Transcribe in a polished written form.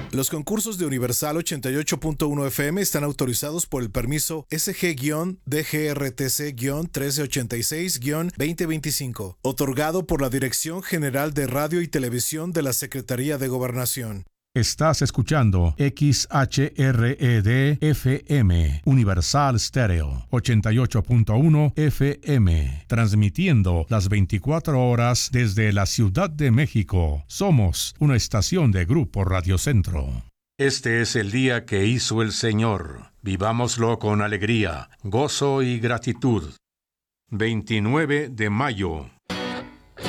Los concursos de Universal 88.1 FM están autorizados por el permiso SG-DGRTC-1386-2025, otorgado por la Dirección General de Radio y Televisión de la Secretaría de Gobernación. Estás escuchando XHRED-FM, Universal Stereo, 88.1 FM, transmitiendo las 24 horas desde la Ciudad de México. Somos una estación de Grupo Radio Centro. Este es el día que hizo el Señor. Vivámoslo con alegría, gozo y gratitud. 29 de mayo.